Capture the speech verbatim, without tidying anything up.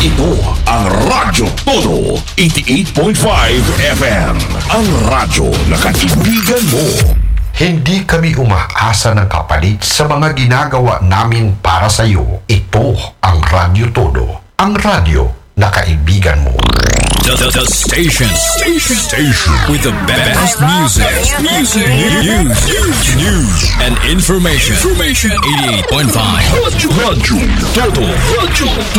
Ito ang Radyo Todo, eighty-eight point five F M. Ang radyo na kaibigan mo. Hindi kami umaasa ng kapalit sa mga ginagawa namin para sa iyo. Ito ang Radyo Todo, ang radyo na kaibigan mo. The, the, the station. Station. Station. With the best music. Music. News. News. News. And information. Information. eighty-eight point five. Radyo Todo. Radyo